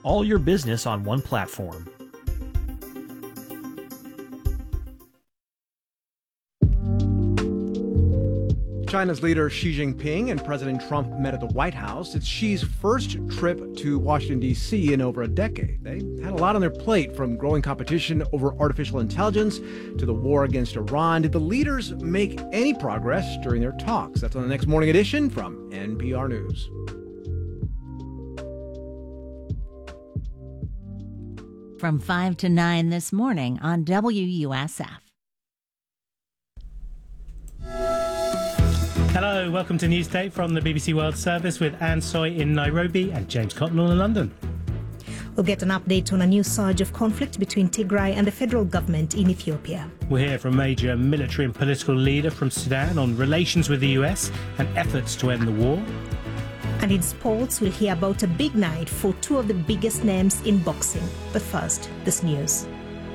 All your business on one platform. China's leader Xi Jinping and President Trump met at the White House. It's Xi's first trip to Washington, D.C. in over a decade. They had a lot on their plate, from growing competition over artificial intelligence to the war against Iran. Did the leaders make any progress during their talks? That's on the next Morning Edition from NPR News. From 5 to 9 this morning on WUSF. Hello, welcome to Newsday from the BBC World Service with Anne Soy in Nairobi and James Cotnell in London. We'll get an update on a new surge of conflict between Tigray and the federal government in Ethiopia. We'll hear from a major military and political leader from Sudan on relations with the US and efforts to end the war. And in sports, we'll hear about a big night for two of the biggest names in boxing. But first, this news.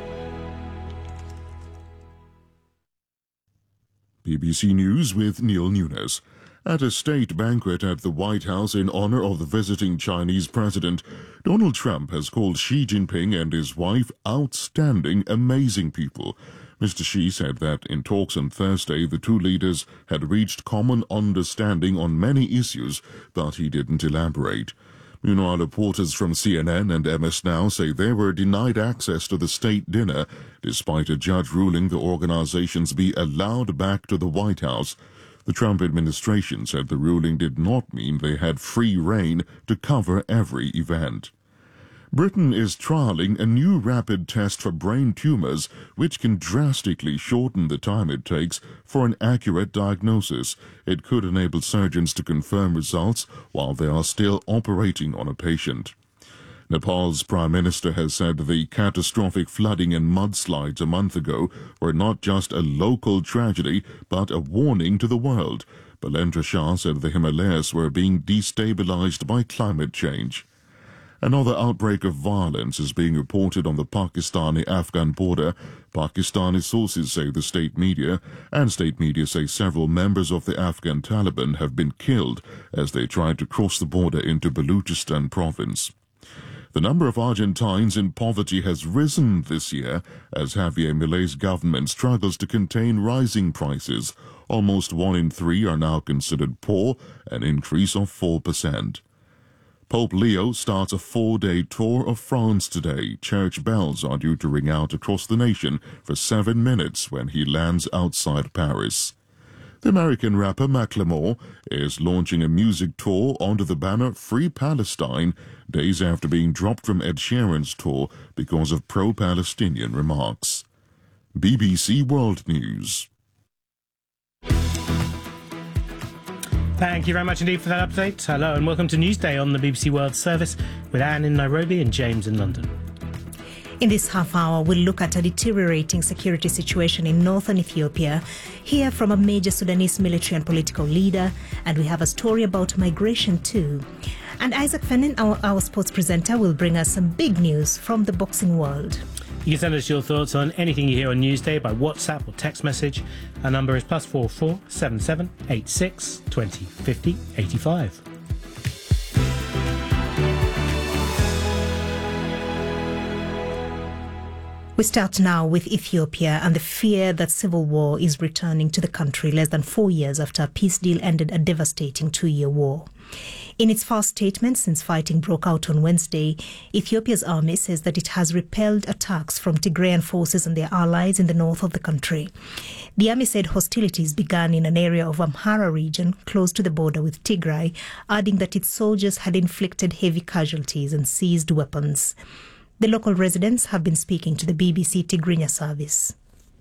BBC News with Neil Nunes. At a state banquet at the White House in honor of the visiting Chinese president, Donald Trump has called Xi Jinping and his wife outstanding, amazing people. Mr. Xi said that in talks on Thursday, the two leaders had reached common understanding on many issues, but he didn't elaborate. Meanwhile, reporters from CNN and MS Now say they were denied access to the state dinner, despite a judge ruling the organizations be allowed back to the White House. The Trump administration said the ruling did not mean they had free rein to cover every event. Britain is trialling a new rapid test for brain tumours, which can drastically shorten the time it takes for an accurate diagnosis. It could enable surgeons to confirm results while they are still operating on a patient. Nepal's Prime Minister has said the catastrophic flooding and mudslides a month ago were not just a local tragedy, but a warning to the world. Balendra Shah said the Himalayas were being destabilized by climate change. Another outbreak of violence is being reported on the Pakistani-Afghan border. Pakistani sources say the state media say several members of the Afghan Taliban have been killed as they tried to cross the border into Baluchistan province. The number of Argentines in poverty has risen this year as Javier Milei's government struggles to contain rising prices. Almost 1 in 3 are now considered poor, an increase of 4%. Pope Leo starts a 4-day tour of France today. Church bells are due to ring out across the nation for 7 minutes when he lands outside Paris. The American rapper Macklemore is launching a music tour under the banner Free Palestine, days after being dropped from Ed Sheeran's tour because of pro-Palestinian remarks. BBC World News. Thank you very much indeed for that update. Hello and welcome to Newsday on the BBC World Service with Anne in Nairobi and James in London. In this half hour, we'll look at a deteriorating security situation in northern Ethiopia, hear from a major Sudanese military and political leader, and we have a story about migration too. And Isaac Fennin, our sports presenter, will bring us some big news from the boxing world. You can send us your thoughts on anything you hear on Newsday by WhatsApp or text message. Our number is +44 77 86 20 50 85. We start now with Ethiopia and the fear that civil war is returning to the country less than 4 years after a peace deal ended a devastating 2-year war. In its first statement since fighting broke out on Wednesday, Ethiopia's army says that it has repelled attacks from Tigrayan forces and their allies in the north of the country. The army said hostilities began in an area of Amhara region close to the border with Tigray, adding that its soldiers had inflicted heavy casualties and seized weapons. The local residents have been speaking to the BBC Tigrinya service.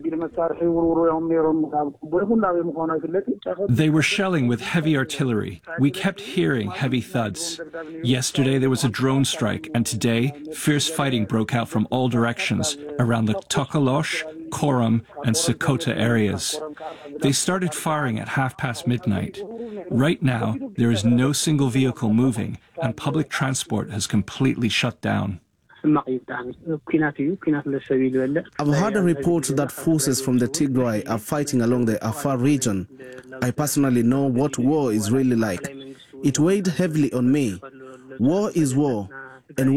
They were shelling with heavy artillery. We kept hearing heavy thuds. Yesterday there was a drone strike, and today fierce fighting broke out from all directions around the Tokolosh, Koram and Sokoto areas. They started firing at midnight. Right now there is no single vehicle moving, and public transport has completely shut down. I've heard a report that forces from the Tigray are fighting along the Afar region. I personally know what war is really like. It weighed heavily on me. War is war, and